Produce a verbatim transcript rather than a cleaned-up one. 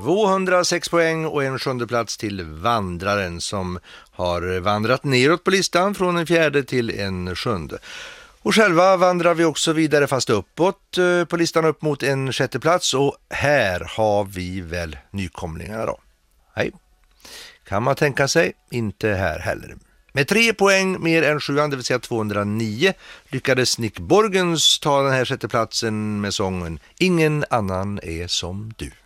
tvåhundrasex poäng och en sjunde plats till Vandraren som har vandrat neråt på listan från en fjärde till en sjunde. Och själva vandrar vi också vidare fast uppåt på listan upp mot en sjätte plats och här har vi väl nykomlingarna då. Hej. Kan man tänka sig, inte här heller. Med tre poäng mer än sjuan, det vill säga tvåhundranio, lyckades Nick Borgens ta den här sjätte platsen med sången Ingen annan är som du.